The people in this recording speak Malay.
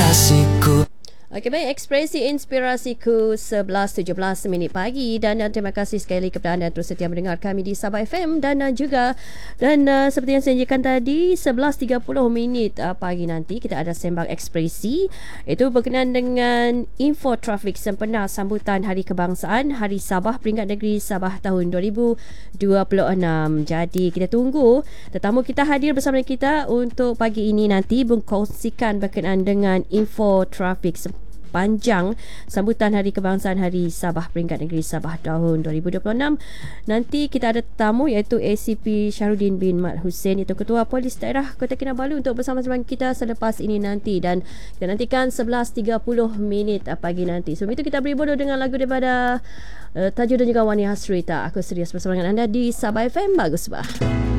inspirasiku. Okey, baik, ekspresi inspirasiku 11.17 minit pagi dan terima kasih sekali kepada anda terus setia mendengar kami di Sabah FM dan seperti yang saya janjikan tadi 11.30 minit pagi nanti kita ada sembang ekspresi itu berkenaan dengan info trafik sempena sambutan Hari Kebangsaan Hari Sabah Peringkat Negeri Sabah tahun 2026. Jadi kita tunggu tetamu kita hadir bersama kita untuk pagi ini nanti berkongsikan berkenaan dengan info trafik panjang sambutan Hari Kebangsaan Hari Sabah Peringkat Negeri Sabah tahun 2026. Nanti kita ada tetamu iaitu ACP Syahrudin bin Mat Hussein, iaitu Ketua Polis Daerah Kota Kinabalu untuk bersama-sama kita selepas ini nanti, dan kita nantikan 11.30 minit pagi nanti. Sebelum itu kita beri bodoh dengan lagu daripada Tajuh dan juga Wani Hasrita. Aku serius bersama dengan anda di Sabah FM. Bagus bah.